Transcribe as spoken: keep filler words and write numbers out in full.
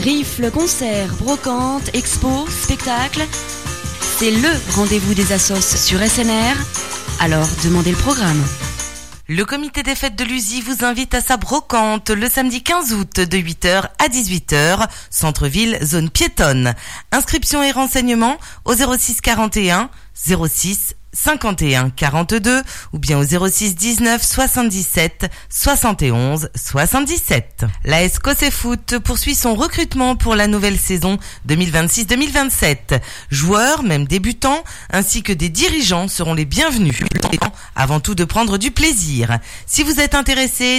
Rifles, concerts, brocantes, expos, spectacles. C'est le rendez-vous des assos sur S N R. Alors, demandez le programme. Le comité des fêtes de Lusy vous invite à sa brocante le samedi quinze août de huit heures à dix-huit heures, centre-ville, zone piétonne. Inscription et renseignements au zéro six quarante et un zéro six cinquante et un quarante-deux ou bien au zéro six dix-neuf soixante-dix-sept soixante et onze soixante-dix-sept. La S Cossé Foot poursuit son recrutement pour la nouvelle saison deux mille vingt-six deux mille vingt-sept. Joueurs, même débutants, ainsi que des dirigeants seront les bienvenus. Avant tout de prendre du plaisir. Si vous êtes intéressé,